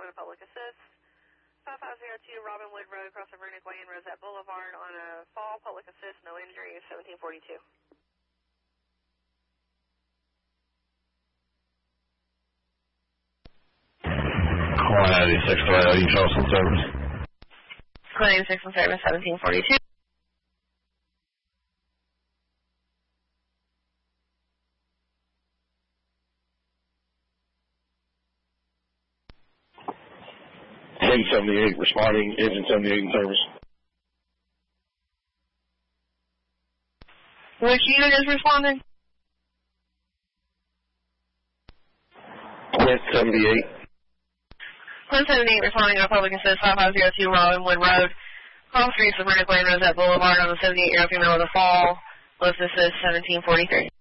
Florida Public Assist. 5502 Robinwood Road, across the Veronic Way and Rosette Boulevard on a fall. Public Assist, no injuries, 1742. Call 86 for you, Charleston service. Call 86 on service, 1742. Engine 78 responding, Engine 78 in service. Which unit is responding? Quint 78. Quint 78 responding on Public Assist 5502 Robinwood Road, Palm Street, Veronic Way and Rosette Boulevard on the 78-year-old female with a fall. List assist 1743.